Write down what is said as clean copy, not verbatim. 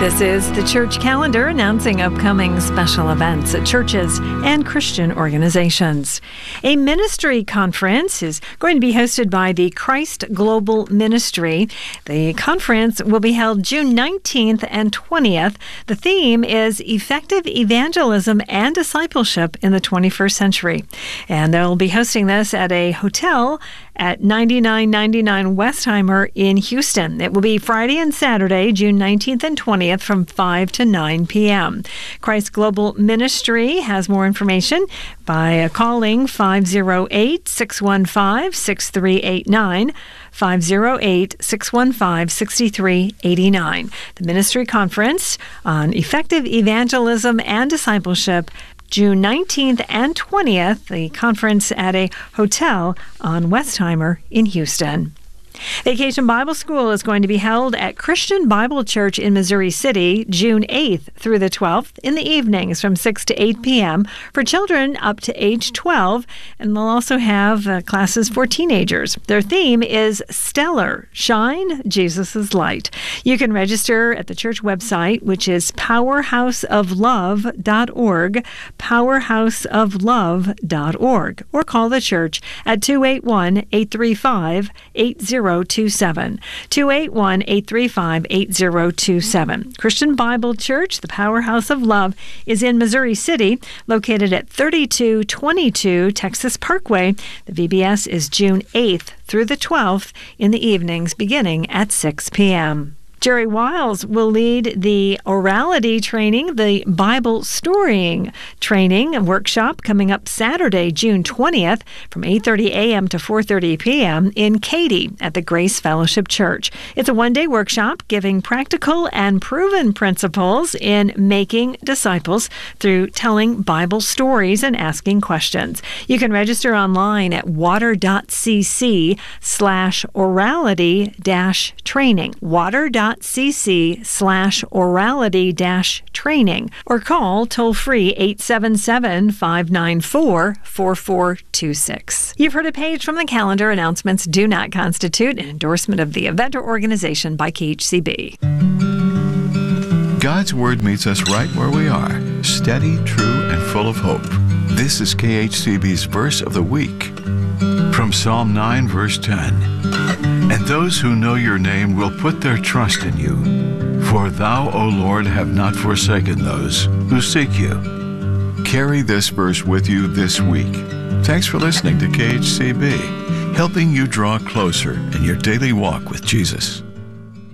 This is the church calendar announcing upcoming special events at churches and Christian organizations. A ministry conference is going to be hosted by the Christ Global Ministry. The conference will be held June 19th and 20th. The theme is Effective Evangelism and Discipleship in the 21st Century. And they'll be hosting this at a hotel at 9999 Westheimer in Houston. It will be Friday and Saturday, June 19th and 20th from 5 to 9 p.m. Christ Global Ministry has more information by calling 508-615-6389, 508-615-6389. The Ministry Conference on Effective Evangelism and Discipleship, June 19th and 20th, the conference at a hotel on Westheimer in Houston. Vacation Bible School is going to be held at Christian Bible Church in Missouri City, June 8th through the 12th in the evenings from 6 to 8 p.m. for children up to age 12, and they'll also have classes for teenagers. Their theme is Stellar, Shine Jesus' Light. You can register at the church website, which is powerhouseoflove.org, powerhouseoflove.org, or call the church at 281-835-8027, 281-835-8027. Christian Bible Church, the Powerhouse of Love, is in Missouri City, located at 3222 Texas Parkway. The VBS is June 8th through the 12th in the evenings, beginning at 6 p.m. Jerry Wiles will lead the orality training, the Bible storying training and workshop coming up Saturday, June 20th from 8:30 a.m. to 4:30 p.m. in Katy at the Grace Fellowship Church. It's a one-day workshop giving practical and proven principles in making disciples through telling Bible stories and asking questions. You can register online at water.cc/orality-training. water.cc/orality-training, or call toll-free 877-594-4426. You've heard a page from the calendar. Announcements do not constitute an endorsement of the event or organization by KHCB. God's Word meets us right where we are, steady, true, and full of hope. This is KHCB's Verse of the Week from Psalm 9, verse 10. And those who know your name will put their trust in you. For thou, O Lord, have not forsaken those who seek you. Carry this verse with you this week. Thanks for listening to KHCB, helping you draw closer in your daily walk with Jesus.